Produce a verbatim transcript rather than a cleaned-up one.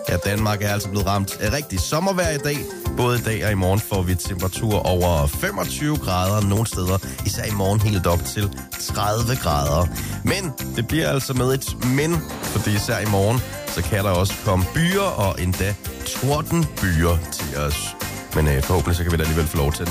Ja, Danmark er altså blevet ramt af rigtig sommervejr i dag. Både i dag og i morgen får vi temperatur over femogtyve grader nogle steder. Især i morgen helt op til tredive grader. Men det bliver altså med et men, fordi især i morgen, så kan der også komme byer og endda tordenbyer til os. Men øh, forhåbentlig så kan vi da alligevel få lov til at